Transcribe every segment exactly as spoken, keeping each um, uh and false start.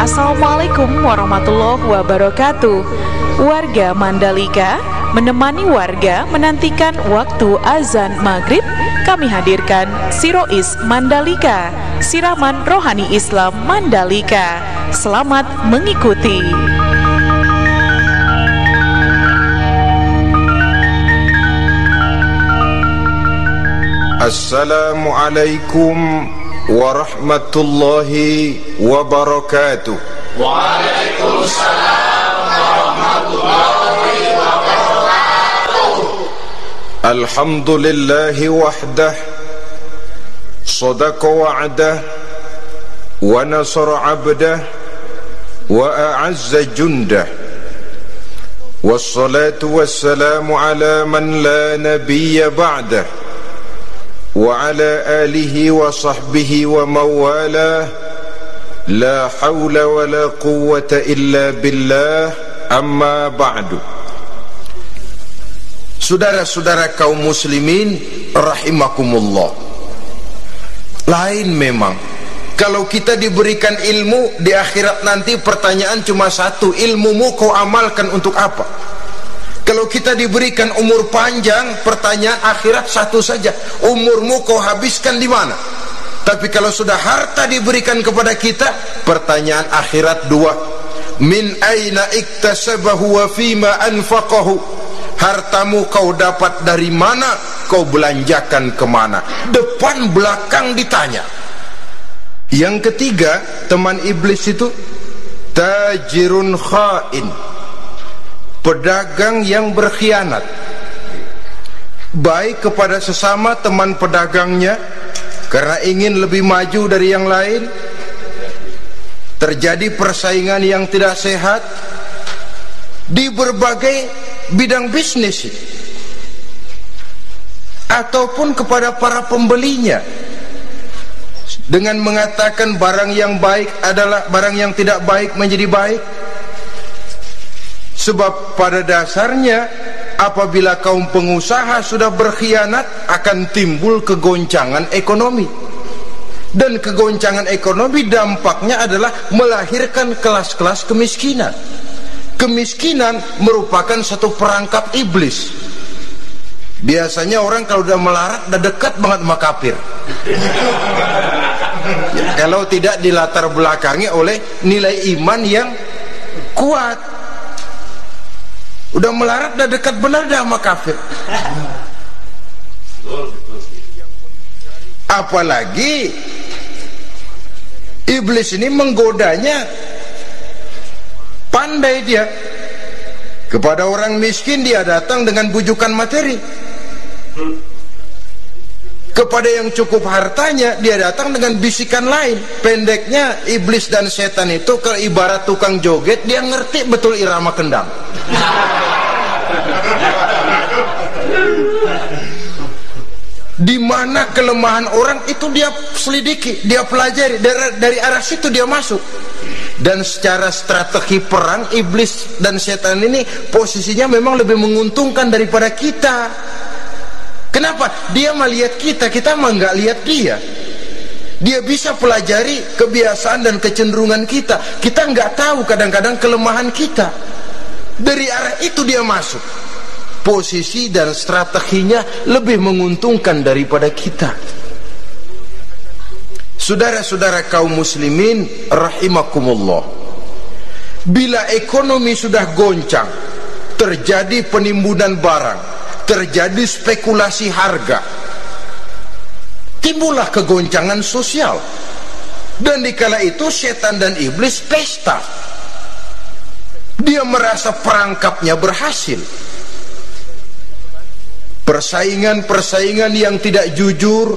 Assalamualaikum warahmatullahi wabarakatuh. Warga Mandalika menemani warga menantikan waktu azan maghrib. Kami hadirkan Sirois Mandalika, siraman rohani Islam Mandalika. Selamat mengikuti. Assalamualaikum warahmatullahi wabarakatuh. Waalaikumsalam warahmatullahi wabarakatuh. Alhamdulillahi wahdah, sadaqa wa'dah, wa nasara abdah, wa a'azza jundah. Wassalatu wassalamu ala man la nabiyya ba'dah, wa ala alihi wa sahbihi wa mawalah. La hawla wa la quwwata illa billah. Amma ba'du. Saudara-saudara kaum muslimin rahimakumullah, lain memang kalau kita diberikan ilmu di akhirat nanti, pertanyaan cuma satu, ilmumu kau amalkan untuk apa? Kalau kita diberikan umur panjang, pertanyaan akhirat satu saja, umurmu kau habiskan di mana? Tapi kalau sudah harta diberikan kepada kita, pertanyaan akhirat dua, min aina iktasabahu wa fima anfaqahu. Hartamu kau dapat dari mana, kau belanjakan kemana? Depan belakang ditanya. Yang ketiga, teman iblis itu tajirun khain, pedagang yang berkhianat, baik kepada sesama teman pedagangnya karena ingin lebih maju dari yang lain. Terjadi persaingan yang tidak sehat di berbagai bidang bisnis, ataupun kepada para pembelinya dengan mengatakan barang yang baik adalah barang yang tidak baik menjadi baik. Sebab pada dasarnya apabila kaum pengusaha sudah berkhianat, akan timbul kegoncangan ekonomi. Dan kegoncangan ekonomi dampaknya adalah melahirkan kelas-kelas kemiskinan. Kemiskinan merupakan satu perangkap iblis. Biasanya orang kalau udah melarat, udah dekat banget sama kafir. Ya, kalau tidak dilatar belakangi oleh nilai iman yang kuat, udah melarat, udah dekat benar dah sama kafir. Apalagi iblis ini menggodanya pandai. Dia kepada orang miskin dia datang dengan bujukan materi, kepada yang cukup hartanya dia datang dengan bisikan lain. Pendeknya iblis dan setan itu kalau ibarat tukang joget, dia ngerti betul irama kendang. Di mana kelemahan orang itu dia selidiki, dia pelajari, dari, dari arah situ dia masuk. Dan secara strategi perang, iblis dan setan ini posisinya memang lebih menguntungkan daripada kita. Kenapa? Dia melihat kita, kita mah nggak lihat dia. Dia bisa pelajari kebiasaan dan kecenderungan kita. Kita nggak tahu kadang-kadang kelemahan kita. Dari arah itu dia masuk. Posisi dan strateginya lebih menguntungkan daripada kita. Saudara-saudara kaum muslimin rahimakumullah, bila ekonomi sudah goncang, terjadi penimbunan barang, terjadi spekulasi harga, timbullah kegoncangan sosial. Dan dikala itu setan dan iblis pesta. Dia merasa perangkapnya berhasil. Persaingan-persaingan yang tidak jujur,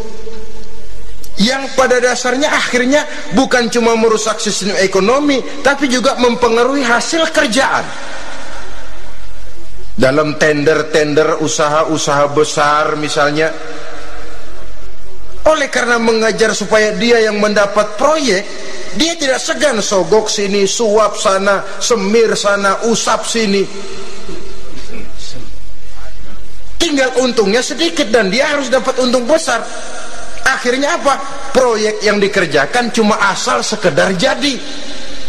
yang pada dasarnya akhirnya bukan cuma merusak sistem ekonomi, tapi juga mempengaruhi hasil kerjaan. Dalam tender-tender usaha-usaha besar misalnya, oleh karena mengajar supaya dia yang mendapat proyek, dia tidak segan sogok sini, suap sana, semir sana, usap sini. Tinggal untungnya sedikit dan dia harus dapat untung besar. Akhirnya apa? Proyek yang dikerjakan cuma asal sekedar jadi.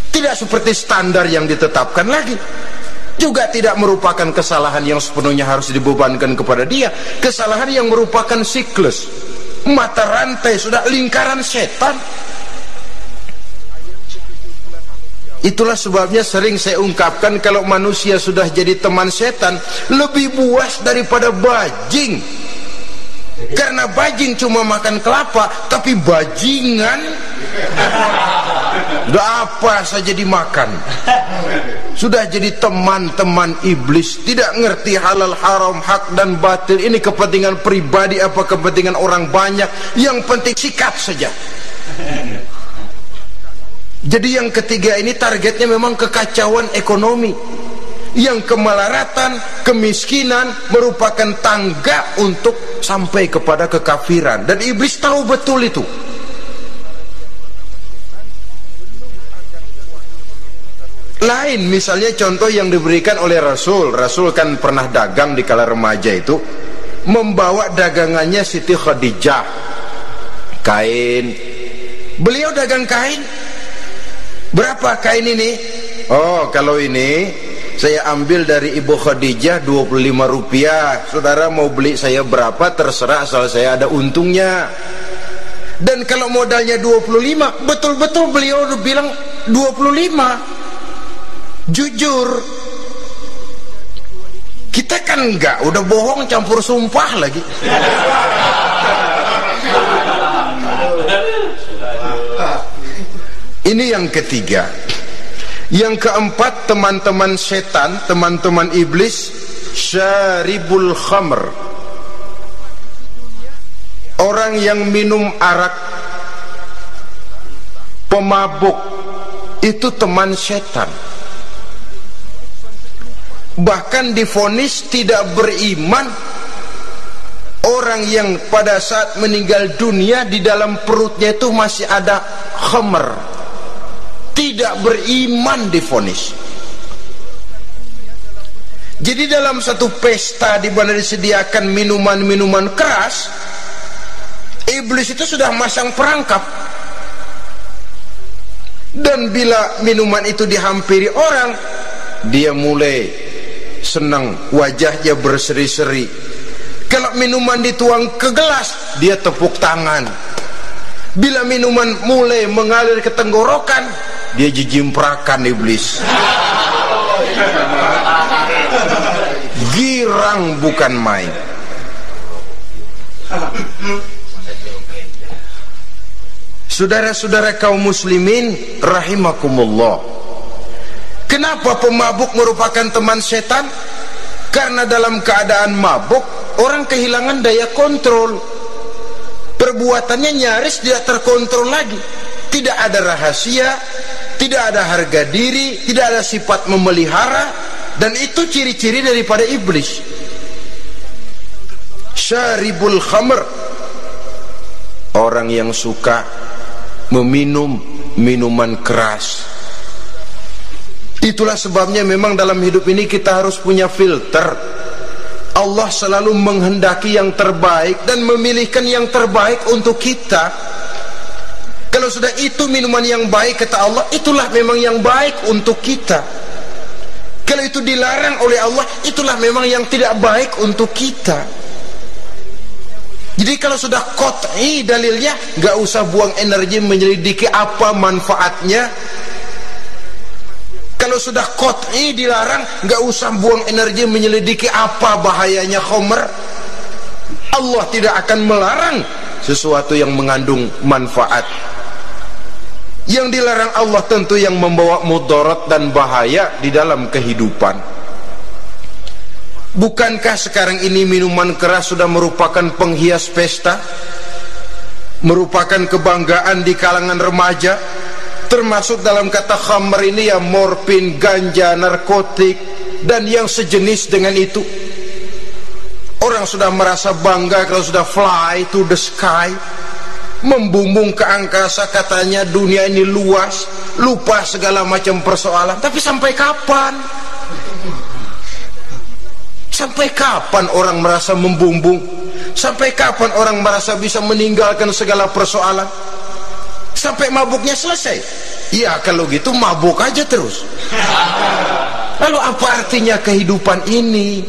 tidak seperti standar yang ditetapkan lagi, juga tidak merupakan kesalahan yang sepenuhnya harus dibebankan kepada dia, kesalahan yang merupakan siklus, mata rantai, sudah lingkaran setan. Itulah sebabnya sering saya ungkapkan, kalau manusia sudah jadi teman setan, lebih buas daripada bajing. Karena bajing cuma makan kelapa, tapi bajingan udah apa saja dimakan. Sudah jadi teman-teman iblis, tidak ngerti halal haram, hak dan batil. Ini kepentingan pribadi apa kepentingan orang banyak, yang penting sikat saja. Jadi yang ketiga ini targetnya memang kekacauan ekonomi, yang kemelaratan, kemiskinan merupakan tangga untuk sampai kepada kekafiran, dan iblis tahu betul itu. Lain misalnya contoh yang diberikan oleh Rasul. Rasul kan pernah dagang di kala remaja itu, membawa dagangannya Siti Khadijah, kain. Beliau dagang kain. Berapa kain ini? Oh, kalau ini saya ambil dari Ibu Khadijah dua puluh lima rupiah. Saudara mau beli saya berapa terserah, asal saya ada untungnya. Dan kalau modalnya dua puluh lima, betul-betul beliau udah bilang dua puluh lima. Jujur. Kita kan enggak, udah bohong campur sumpah lagi. Ini yang ketiga. Yang keempat, teman-teman setan, teman-teman iblis, syaribul khamr, orang yang minum arak, pemabuk, itu teman setan. Bahkan divonis tidak beriman orang yang pada saat meninggal dunia di dalam perutnya itu masih ada khamr. Tidak beriman divonis. Jadi dalam satu pesta di mana disediakan minuman-minuman keras, iblis itu sudah masang perangkap. Dan bila minuman itu dihampiri orang, dia mulai senang, wajahnya berseri-seri. Kalau minuman dituang ke gelas, dia tepuk tangan. Bila minuman mulai mengalir ke tenggorokan, dia jijimprakan iblis. Girang bukan main. Saudara-saudara kaum muslimin rahimakumullah, kenapa pemabuk merupakan teman setan? Karena dalam keadaan mabuk, orang kehilangan daya kontrol. Perbuatannya nyaris tidak terkontrol lagi. Tidak ada rahasia, tidak ada harga diri, tidak ada sifat memelihara. Dan itu ciri-ciri daripada iblis. Syaribul khamr, orang yang suka meminum minuman keras. Itulah sebabnya memang dalam hidup ini kita harus punya filter. Allah selalu menghendaki yang terbaik dan memilihkan yang terbaik untuk kita. Kalau sudah itu minuman yang baik, kata Allah, itulah memang yang baik untuk kita. Kalau itu dilarang oleh Allah, itulah memang yang tidak baik untuk kita. Jadi kalau sudah qat'i dalilnya, gak usah buang energi menyelidiki apa manfaatnya. Kalau sudah qat'i dilarang, gak usah buang energi menyelidiki apa bahayanya khamr. Allah tidak akan melarang sesuatu yang mengandung manfaat. Yang dilarang Allah tentu yang membawa mudarat dan bahaya di dalam kehidupan. Bukankah sekarang ini minuman keras sudah merupakan penghias pesta, merupakan kebanggaan di kalangan remaja? Termasuk dalam kata khamr ini ya morfin, ganja, narkotik, dan yang sejenis dengan itu. Orang sudah merasa bangga kalau sudah fly to the sky, membumbung ke angkasa, katanya dunia ini luas, lupa segala macam persoalan. Tapi sampai kapan? Sampai kapan orang merasa membumbung? Sampai kapan orang merasa bisa meninggalkan segala persoalan? Sampai mabuknya selesai? Ya kalau gitu mabuk aja terus. Lalu apa artinya kehidupan ini?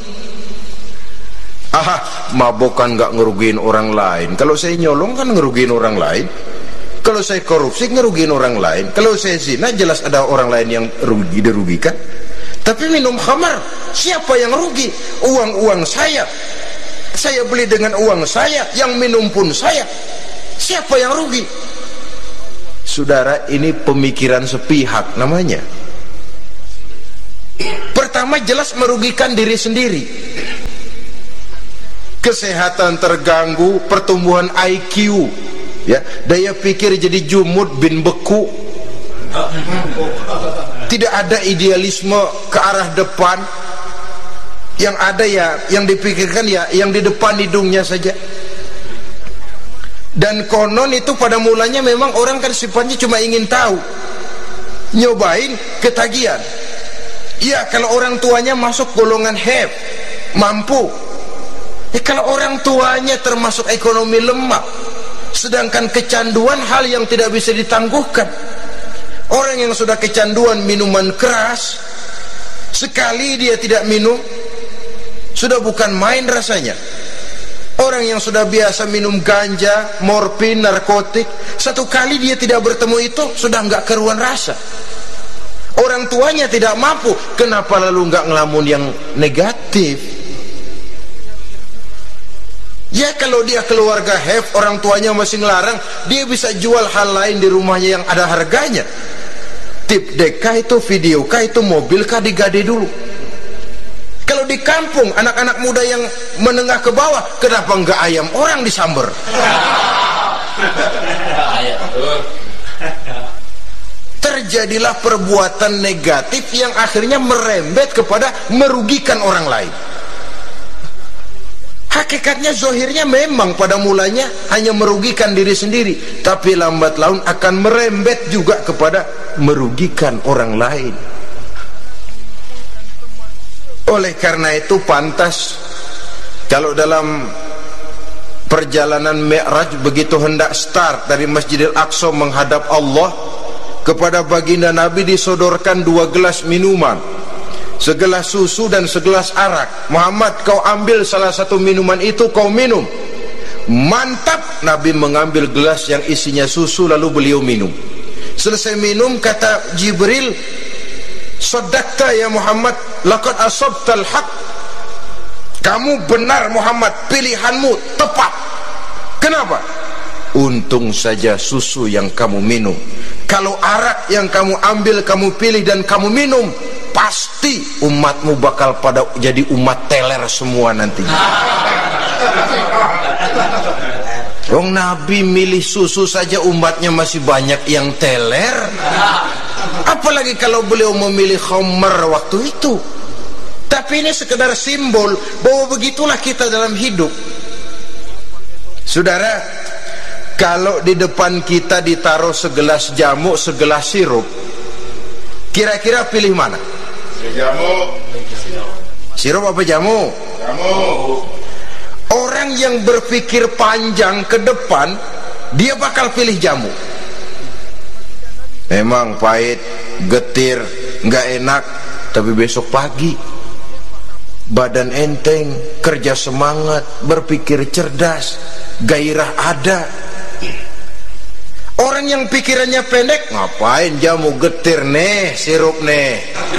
Aha, mabuk kan gak ngerugiin orang lain. Kalau saya nyolong kan ngerugiin orang lain. Kalau saya korupsi ngerugiin orang lain. Kalau saya zina jelas ada orang lain yang rugi, dirugikan. Tapi minum khamar, siapa yang rugi? Uang-uang saya. Saya beli dengan uang saya, yang minum pun saya. Siapa yang rugi? Saudara, ini pemikiran sepihak namanya. Pertama jelas merugikan diri sendiri. Kesehatan terganggu, pertumbuhan I Q, ya, daya pikir jadi jumud bin beku. Tidak ada idealisme ke arah depan. Yang ada ya, yang dipikirkan ya yang di depan hidungnya saja. Dan konon itu pada mulanya memang orang kan sifatnya cuma ingin tahu, nyobain, ketagihan. Ya kalau orang tuanya masuk golongan have, mampu. Ya kalau orang tuanya termasuk ekonomi lemah, sedangkan kecanduan hal yang tidak bisa ditangguhkan. Orang yang sudah kecanduan minuman keras, sekali dia tidak minum, sudah bukan main rasanya. Orang yang sudah biasa minum ganja, morfin, narkotik, satu kali dia tidak bertemu itu, sudah nggak keruan rasa. Orang tuanya tidak mampu, kenapa lalu nggak ngelamun yang negatif? Ya kalau dia keluarga have, orang tuanya masih ngelarang, dia bisa jual hal lain di rumahnya yang ada harganya. Tip dek kah itu, video kah itu, mobil kah, digade dulu. Kalau di kampung, anak-anak muda yang menengah ke bawah, kenapa enggak ayam orang disamber? Terjadilah perbuatan negatif yang akhirnya merembet kepada merugikan orang lain. Hakikatnya zohirnya memang pada mulanya hanya merugikan diri sendiri, tapi lambat laun akan merembet juga kepada merugikan orang lain. Oleh karena itu pantas kalau dalam perjalanan Mi'raj begitu hendak start dari Masjidil Aqsa menghadap Allah, kepada baginda Nabi disodorkan dua gelas minuman, segelas susu dan segelas arak. Muhammad, kau ambil salah satu minuman itu, kau minum. Mantap. Nabi mengambil gelas yang isinya susu, lalu beliau minum. Selesai minum, kata Jibril, Sadaqta ya Muhammad, laqad asabtal haq. Kamu benar Muhammad, pilihanmu tepat. Kenapa? Untung saja susu yang kamu minum. Kalau arak yang kamu ambil, kamu pilih dan kamu minum, pasti umatmu bakal pada jadi umat teler semua nanti. Wong Nabi milih susu saja umatnya masih banyak yang teler, apalagi kalau beliau memilih khamar waktu itu. Tapi ini sekedar simbol bahwa begitulah kita dalam hidup. Saudara, kalau di depan kita ditaruh segelas jamu, segelas sirup, kira-kira pilih mana? Jamu. Sirup apa jamu? Jamu. Orang yang berpikir panjang ke depan, dia bakal pilih jamu. Memang pahit, getir, nggak enak, tapi besok pagi badan enteng, kerja semangat, berpikir cerdas, gairah ada. Orang yang pikirannya pendek, ngapain jamu getir nih, sirup nih,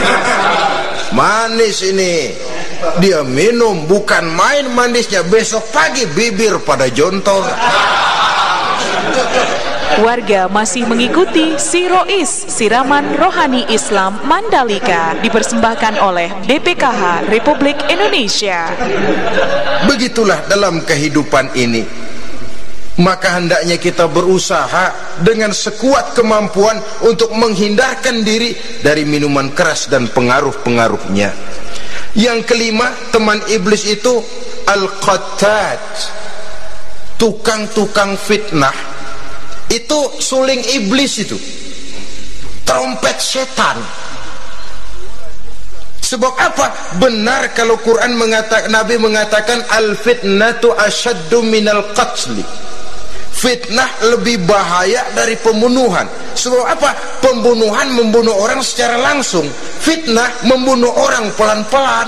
manis ini, dia minum, bukan main manisnya, besok pagi bibir pada jontor. Warga masih mengikuti Sirois, Siraman Rohani Islam Mandalika, dipersembahkan oleh B P K H Republik Indonesia. Begitulah dalam kehidupan ini, maka hendaknya kita berusaha dengan sekuat kemampuan untuk menghindarkan diri dari minuman keras dan pengaruh-pengaruhnya. Yang kelima, teman iblis itu al-qattat, tukang-tukang fitnah. Itu suling iblis, itu trompet setan. Sebab apa? Benar kalau Quran mengatakan, Nabi mengatakan al-fitnatu asyaddu minal qatli. Fitnah lebih bahaya dari pembunuhan. Sebab apa? Pembunuhan membunuh orang secara langsung, fitnah membunuh orang pelan-pelan.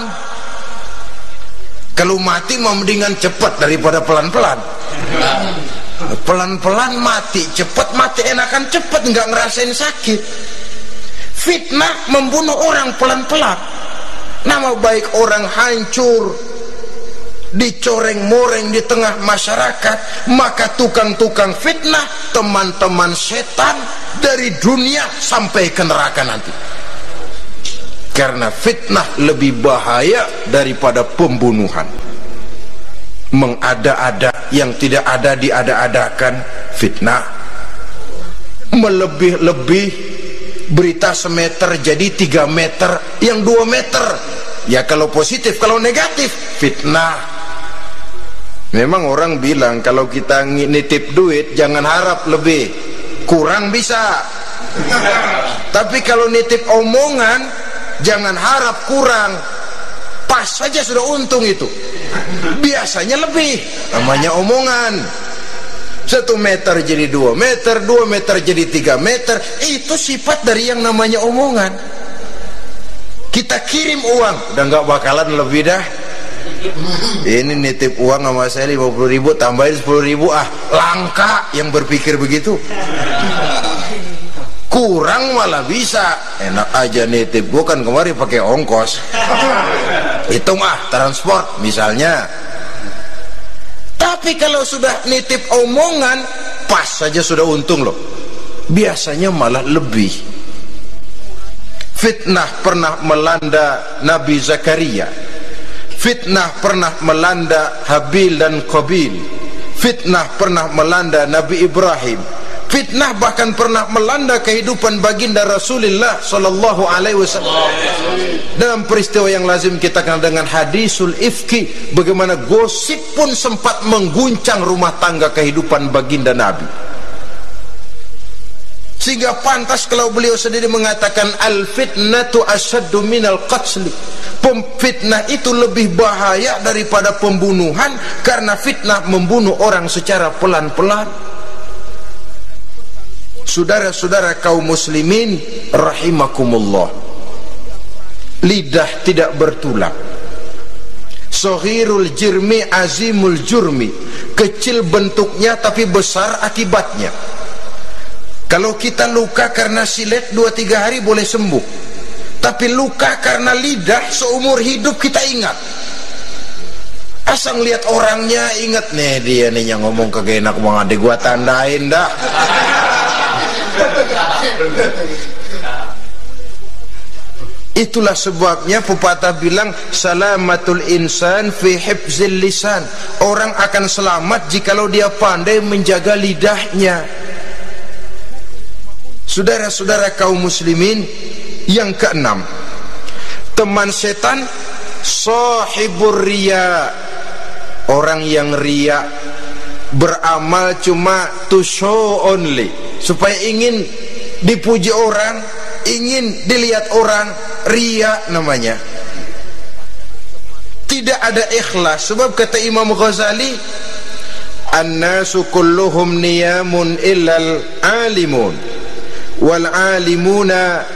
Kalau mati mendingan cepat daripada pelan-pelan. Pelan-pelan mati, cepat mati enakan cepat, nggak ngerasain sakit. Fitnah membunuh orang pelan-pelan. Nama baik orang hancur, dicoreng-moreng di tengah masyarakat. Maka tukang-tukang fitnah, teman-teman setan dari dunia sampai ke neraka nanti. Karena fitnah lebih bahaya daripada pembunuhan. Mengada-ada yang tidak ada diada-adakan, fitnah. Melebih-lebih, berita semeter jadi tiga meter, yang dua meter. Ya kalau positif, kalau negatif, fitnah. Memang orang bilang kalau kita nitip duit jangan harap lebih, kurang bisa. Tapi kalau nitip omongan jangan harap kurang, pas saja sudah untung itu. Biasanya lebih, namanya omongan. Satu meter jadi dua meter, dua meter jadi tiga meter. Itu sifat dari yang namanya omongan. Kita kirim uang, udah nggak bakalan lebih dah. Ini nitip uang sama saya lima puluh ribu, tambahin sepuluh ribu, ah langka yang berpikir begitu. Kurang malah bisa, enak aja nitip, gua kan kemarin pakai ongkos. Hitung ah transport misalnya. Tapi kalau sudah nitip omongan, pas saja sudah untung loh. Biasanya malah lebih. Fitnah pernah melanda Nabi Zakaria. Fitnah pernah melanda Habil dan Qabil. Fitnah pernah melanda Nabi Ibrahim. Fitnah bahkan pernah melanda kehidupan baginda Rasulullah sallallahu alaihi wasallam. Dalam peristiwa yang lazim kita kenal dengan hadisul ifki, bagaimana gosip pun sempat mengguncang rumah tangga kehidupan baginda Nabi. Sehingga pantas kalau beliau sendiri mengatakan al-fitnatu asyaddu minal qatl. Fitnah itu lebih bahaya daripada pembunuhan, karena fitnah membunuh orang secara pelan-pelan. Saudara-saudara kaum muslimin rahimakumullah, lidah tidak bertulang. Soghirul jirmi azimul jurmi, kecil bentuknya tapi besar akibatnya. Kalau kita luka karena silet dua tiga hari boleh sembuh, tapi luka karena lidah seumur hidup kita ingat. Asal lihat orangnya ingat, nih dia nih yang ngomong kagak enak banget, adek gua tandain dah. Itulah sebabnya pepatah bilang salamatul insan fi hifzil lisan. Orang akan selamat jikalau dia pandai menjaga lidahnya. Saudara-saudara kaum muslimin, yang keenam, teman setan sahibur riya, orang yang riya, beramal cuma to show only, supaya ingin dipuji orang, ingin dilihat orang, riya namanya. Tidak ada ikhlas. Sebab kata Imam Ghazali, an-nasu kulluhum niyamun illal alimun wal alimuna,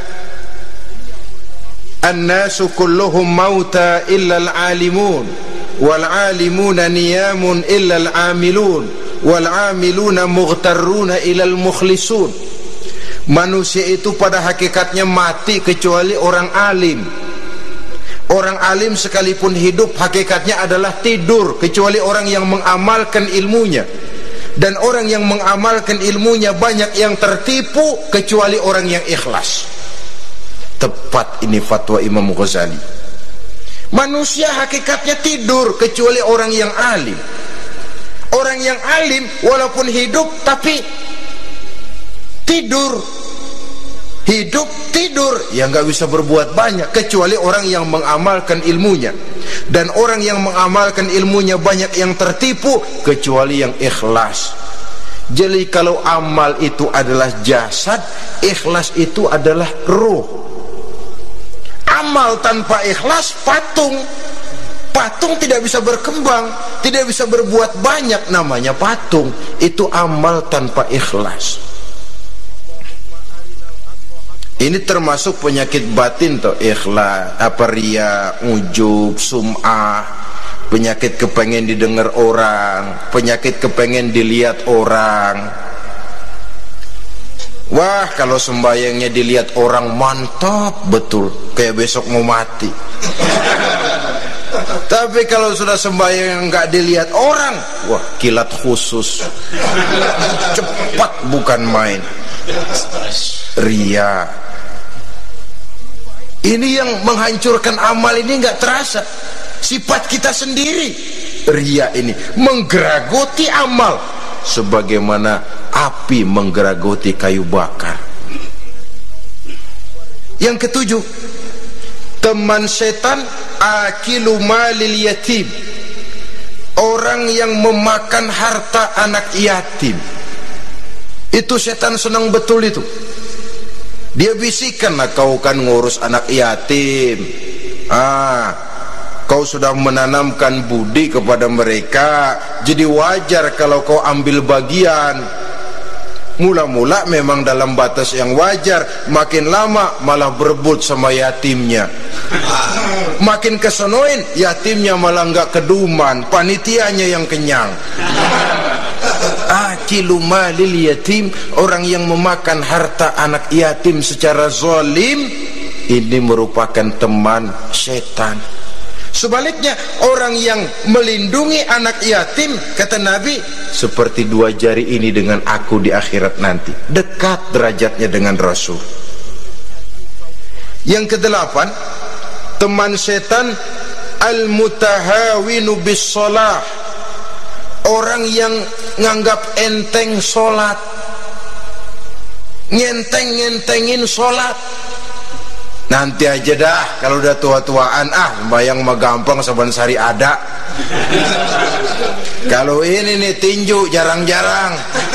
an-nasu kulluhum mauta illal alimun wal alimuna niyamun illal amilun wal amiluna mughtarruna ilal mukhlisun. Manusia itu pada hakikatnya mati kecuali orang alim. Orang alim sekalipun hidup hakikatnya adalah tidur, kecuali orang yang mengamalkan ilmunya. Dan orang yang mengamalkan ilmunya banyak yang tertipu, kecuali orang yang ikhlas. Tepat ini fatwa Imam Ghazali. Manusia hakikatnya tidur kecuali orang yang alim. Orang yang alim walaupun hidup tapi tidur, hidup tidur, ya nggak bisa berbuat banyak, kecuali orang yang mengamalkan ilmunya. Dan orang yang mengamalkan ilmunya banyak yang tertipu, kecuali yang ikhlas. Jadi kalau amal itu adalah jasad, ikhlas itu adalah ruh. Amal tanpa ikhlas patung. patung tidak bisa berkembang, tidak bisa berbuat banyak, namanya patung. Itu amal tanpa ikhlas. Ini termasuk penyakit batin toh, ikhlas, apa riya, ujub, sum'ah, penyakit kepengen didengar orang, penyakit kepengen dilihat orang. Wah, kalau sembayangnya dilihat orang mantap betul, kayak besok mau mati. Tapi kalau sudah sembahyang nggak dilihat orang, wah kilat khusus, cepat bukan main. Riya. Ini yang menghancurkan amal ini nggak terasa. Sifat kita sendiri. Riya ini menggeragoti amal sebagaimana api menggeragoti kayu bakar. Yang ketujuh, teman setan akilu malil yatim, orang yang memakan harta anak yatim. Itu setan senang betul itu. Dia bisikan, nah kau kan ngurus anak yatim, ah kau sudah menanamkan budi kepada mereka, jadi wajar kalau kau ambil bagian. Mula-mula memang dalam batas yang wajar, makin lama malah berebut sama yatimnya. Makin kesonoin, yatimnya malah nggak keduman, panitianya yang kenyang. Akilu malil yatim, orang yang memakan harta anak yatim secara zalim, ini merupakan teman setan. Sebaliknya, orang yang melindungi anak yatim, kata Nabi, seperti dua jari ini dengan aku di akhirat nanti, dekat derajatnya dengan Rasul. Yang kedelapan, teman setan al-mutahawinu bis shalah, orang yang nganggap enteng sholat, ngenteng-ngentengin sholat. Nanti aja dah, kalau udah tua-tuaan, ah sembahyang mah gampang, saban sari ada. Kalau ini nih tinju jarang-jarang.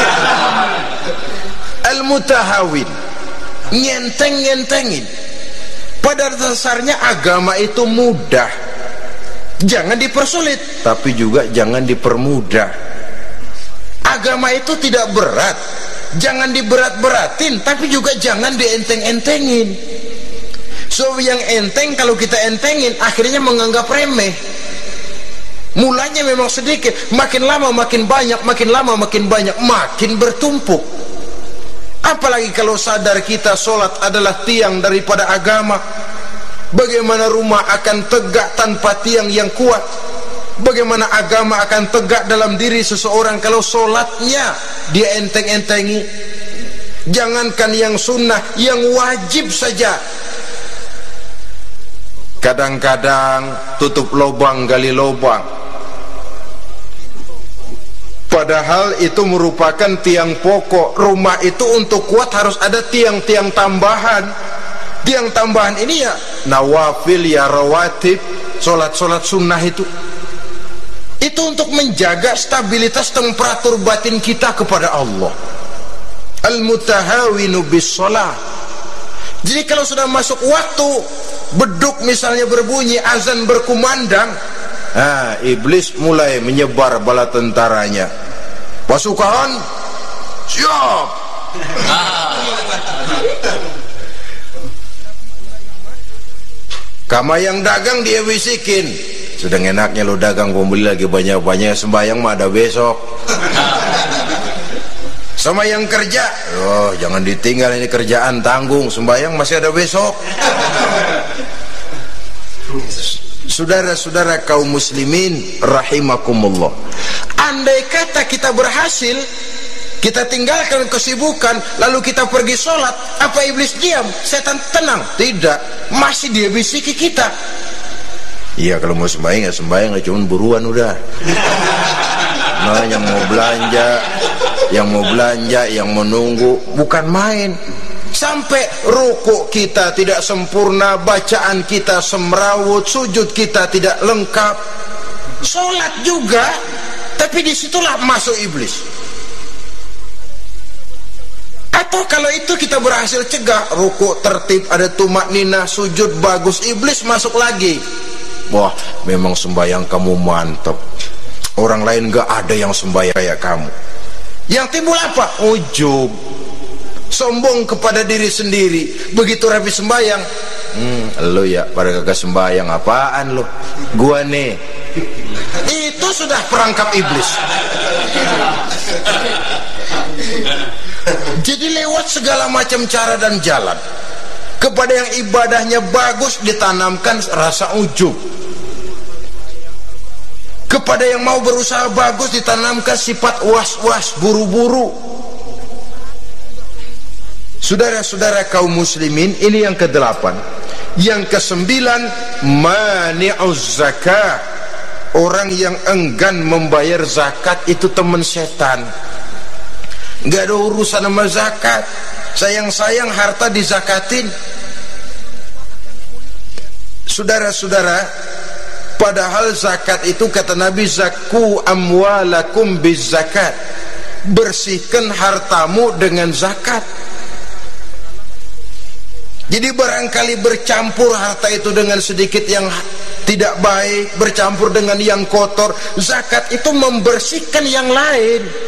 Al-mutahawin, ngenteng-ngentengin. Pada dasarnya agama itu mudah, jangan dipersulit, tapi juga jangan dipermudah. Agama itu tidak berat, jangan diberat-beratin, tapi juga jangan dienteng-entengin. So yang enteng kalau kita entengin, akhirnya menganggap remeh. Mulanya memang sedikit, makin lama makin banyak, makin lama makin banyak, makin bertumpuk. Apalagi kalau sadar kita sholat adalah tiang daripada agama. Bagaimana rumah akan tegak tanpa tiang yang kuat? Bagaimana agama akan tegak dalam diri seseorang kalau sholatnya dia enteng-entengi? Jangankan yang sunnah, yang wajib saja kadang-kadang tutup lubang gali lubang, padahal itu merupakan tiang pokok. Rumah itu untuk kuat harus ada tiang-tiang tambahan. Tiang tambahan ini ya nawafil, ya rawatib, sholat-sholat sunnah itu. Itu untuk menjaga stabilitas temperatur batin kita kepada Allah. Al-mutahawinu bis shalah. Jadi kalau sudah masuk waktu, beduk misalnya berbunyi, azan berkumandang, ah, iblis mulai menyebar bala tentaranya. Pasukan siap. Kama yang dagang dia bisikin, sudah enaknya lo dagang, pembeli lagi banyak-banyak, sembahyang mah ada besok. Sama yang kerja, oh jangan ditinggal ini kerjaan, tanggung, sembahyang masih ada besok. Saudara-saudara kaum muslimin rahimakumullah, andai kata kita berhasil, kita tinggalkan kesibukan, lalu kita pergi sholat, apa iblis diam? Setan tenang? Tidak, masih dia bisiki kita. Iya, kalau mau sembahyang ya sembahyang, cuma buruan udah. Nah, yang mau belanja, yang mau belanja, yang menunggu, bukan main. Sampai ruku kita tidak sempurna, bacaan kita semrawut, sujud kita tidak lengkap, sholat juga, tapi disitulah masuk iblis. Atau kalau itu kita berhasil cegah, ruku tertib, ada tumakninah, sujud bagus, iblis masuk lagi. wah memang sembahyang kamu mantap, orang lain gak ada yang sembahyang kayak kamu. Yang timbul apa? Ujub, sombong kepada diri sendiri. Begitu rapi sembahyang, hmm, lo ya pada kagak sembahyang, apaan lo, gua nih. Itu sudah perangkap iblis. Jadi lewat segala macam cara dan jalan, kepada yang ibadahnya bagus ditanamkan rasa ujub, kepada yang mau berusaha bagus ditanamkan sifat was-was, buru-buru. Saudara-saudara kaum muslimin, ini yang kedelapan. Yang kesembilan, mani'uz zakah. Orang yang enggan membayar zakat itu teman setan. Gak ada urusan sama zakat. Sayang-sayang harta dizakatin. Saudara-saudara, padahal zakat itu kata Nabi, zakku amwalakum biz zakat. Bersihkan hartamu dengan zakat. Jadi barangkali bercampur harta itu dengan sedikit yang tidak baik, bercampur dengan yang kotor. Zakat itu membersihkan yang lain.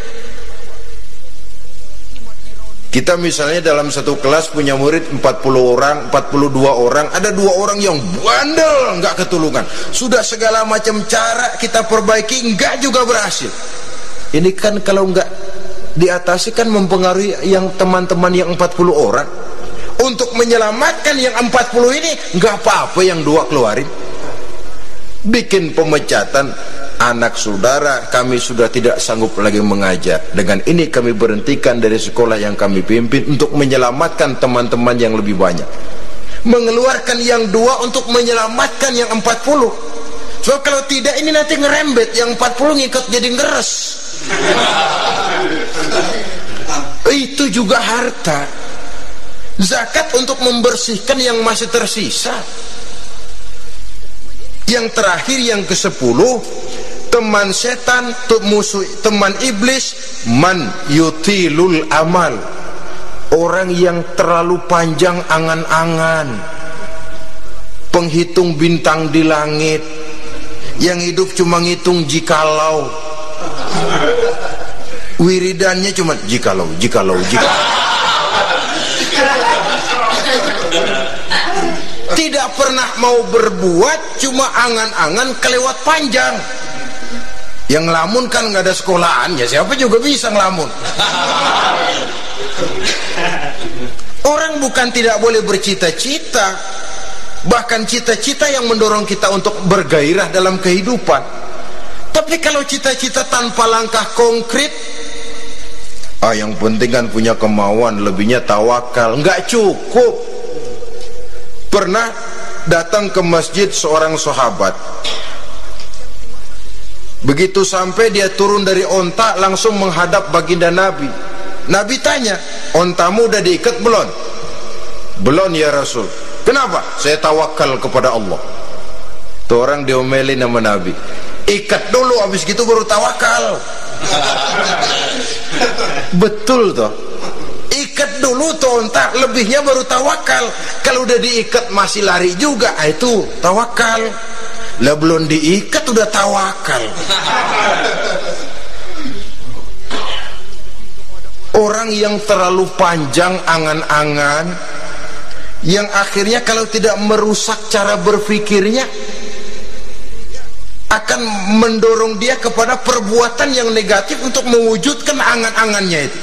Kita misalnya dalam satu kelas punya murid empat puluh orang, empat puluh dua orang, ada dua orang yang bandel, nggak ketulungan. Sudah segala macam cara kita perbaiki, nggak juga berhasil. Ini kan kalau nggak diatasi kan mempengaruhi yang teman-teman yang empat puluh orang. Untuk menyelamatkan yang empat puluh ini, nggak apa-apa yang dua keluarin. Bikin pemecatan. Anak saudara kami sudah tidak sanggup lagi mengajar, dengan ini kami berhentikan dari sekolah yang kami pimpin untuk menyelamatkan teman-teman yang lebih banyak. Mengeluarkan yang dua untuk menyelamatkan yang empat puluh. So kalau tidak ini nanti ngerembet, yang empat puluh ngikut jadi ngeres. Itu juga harta. Zakat untuk membersihkan yang masih tersisa. Yang terakhir, yang kesepuluh, teman setan, musuh, teman iblis, man yutilul amal. Orang yang terlalu panjang angan-angan, penghitung bintang di langit, yang hidup cuma ngitung jikalau, wiridannya cuma jikalau, jikalau, jikalau. Tidak pernah mau berbuat, cuma angan-angan kelewat panjang. Yang ngelamun kan nggak ada sekolahan, ya siapa juga bisa ngelamun. Orang bukan tidak boleh bercita-cita, bahkan cita-cita yang mendorong kita untuk bergairah dalam kehidupan. Tapi kalau cita-cita tanpa langkah konkret, ah yang penting kan punya kemauan, lebihnya tawakal, nggak cukup. Pernah datang ke masjid seorang sahabat. Begitu sampai dia turun dari onta, langsung menghadap baginda Nabi. Nabi tanya, ontamu udah diikat belum? Belum ya Rasul. Kenapa? Saya tawakal kepada Allah. Tuh orang diomelin sama Nabi. Ikat dulu, habis gitu baru tawakal. Betul toh. Ikat dulu tuh onta, lebihnya baru tawakal. Kalau udah diikat masih lari juga, ah, itu tawakal. Lah belum diikat udah tawakal. Orang yang terlalu panjang angan-angan, yang akhirnya kalau tidak merusak cara berpikirnya, akan mendorong dia kepada perbuatan yang negatif untuk mewujudkan angan-angannya itu.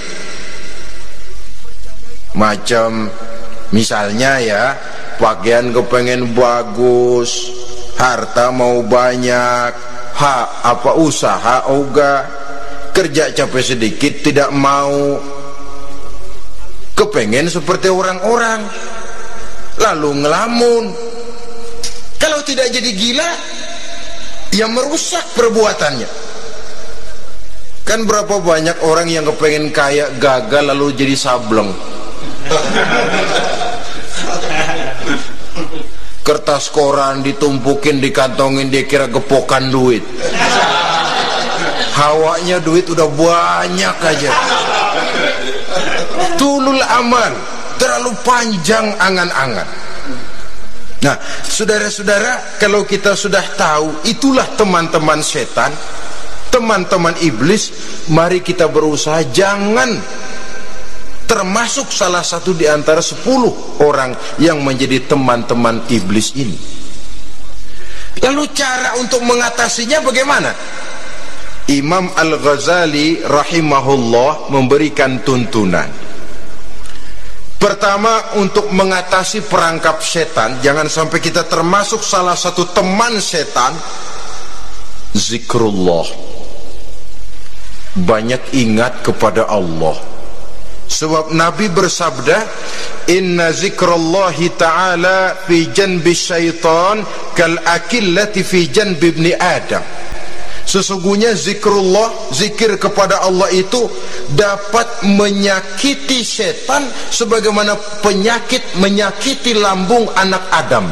Macam misalnya ya, pakaian kepengen bagus, harta mau banyak, hak apa usaha oga, kerja capek sedikit tidak mau, kepengen seperti orang-orang, lalu ngelamun. Kalau tidak jadi gila, ya merusak perbuatannya. Kan berapa banyak orang yang kepengen kaya gagal lalu jadi sableng. Kertas koran ditumpukin, dikantongin, dia kira gepokan duit. Hawanya duit udah banyak aja. Tulul amal, terlalu panjang angan-angan. Nah, saudara-saudara, kalau kita sudah tahu itulah teman-teman setan, teman-teman iblis, mari kita berusaha jangan termasuk salah satu di antara sepuluh orang yang menjadi teman-teman iblis ini. Lalu cara untuk mengatasinya bagaimana? Imam Al-Ghazali rahimahullah memberikan tuntunan. Pertama, untuk mengatasi perangkap setan, jangan sampai kita termasuk salah satu teman setan, zikrullah. Banyak ingat kepada Allah. Sebab Nabi bersabda, inna zikrallahi ta'ala fi janbi syaitan kal akillati fi janbi ibni Adam. Sesungguhnya zikrullah, zikir kepada Allah itu dapat menyakiti setan sebagaimana penyakit menyakiti lambung anak Adam.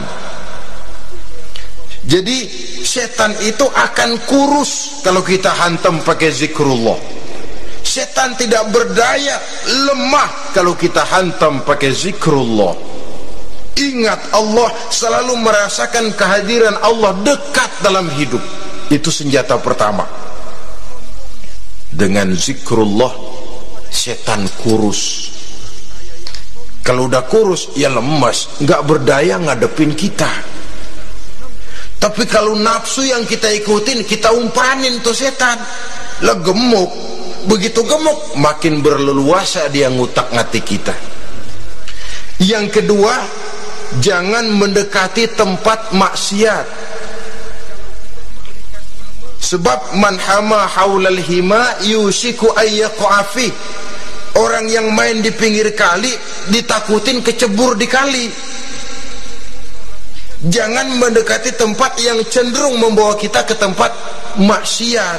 Jadi setan itu akan kurus kalau kita hantam pakai zikrullah. Setan tidak berdaya, lemah kalau kita hantam pakai zikrullah. Ingat Allah, selalu merasakan kehadiran Allah dekat dalam hidup. Itu senjata pertama. Dengan zikrullah setan kurus. Kalau udah kurus ya lemas, nggak berdaya ngadepin kita. Tapi kalau nafsu yang kita ikutin, kita umpanin tuh setan, lah gemuk. Begitu gemuk makin berleluasa dia ngutak-ngatik kita. Yang kedua, jangan mendekati tempat maksiat. Sebab man hama haulal hima yusiku ayyaqafi. Orang yang main di pinggir kali ditakutin kecebur di kali. Jangan mendekati tempat yang cenderung membawa kita ke tempat maksiat.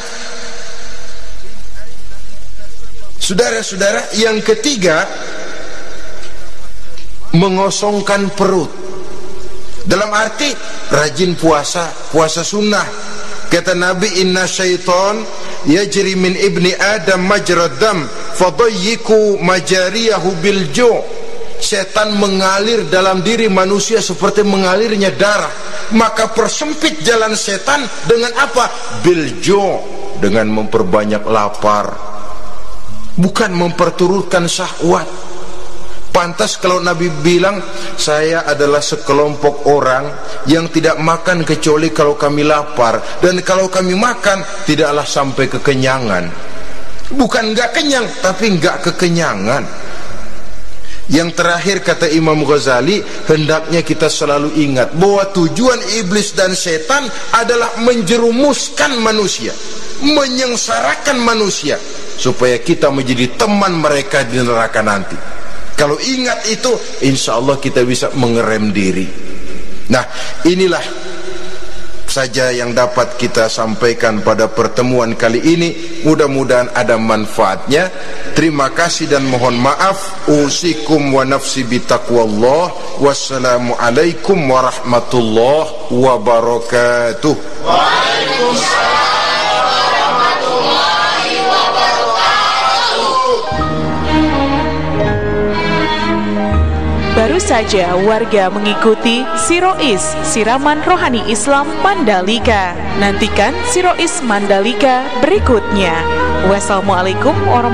Saudara-saudara, yang ketiga, mengosongkan perut. Dalam arti rajin puasa, puasa sunnah. Kata Nabi, inna syaitan yajri min ibni Adam majrad dam fadayyiku majariyahu bil ju'. Setan mengalir dalam diri manusia seperti mengalirnya darah, maka persempit jalan setan dengan apa? Bil ju', dengan memperbanyak lapar, bukan memperturutkan syahwat. Pantas kalau Nabi bilang, saya adalah sekelompok orang yang tidak makan kecuali kalau kami lapar, dan kalau kami makan tidaklah sampai kekenyangan. Bukan enggak kenyang, tapi enggak kekenyangan. Yang terakhir, kata Imam Ghazali, hendaknya kita selalu ingat bahwa tujuan iblis dan setan adalah menjerumuskan manusia, menyengsarakan manusia, supaya kita menjadi teman mereka di neraka nanti. Kalau ingat itu, insya Allah kita bisa mengerem diri. Nah, inilah saja yang dapat kita sampaikan pada pertemuan kali ini. Mudah-mudahan ada manfaatnya. Terima kasih dan mohon maaf. Usikum wa nafsi bitaqwallah. Wassalamualaikum warahmatullahi wabarakatuh. Waalaikumsalam. Baru saja warga mengikuti Sirois Siraman Rohani Islam Mandalika. Nantikan Sirois Mandalika berikutnya. Wassalamualaikum warahmatullahi wabarakatuh.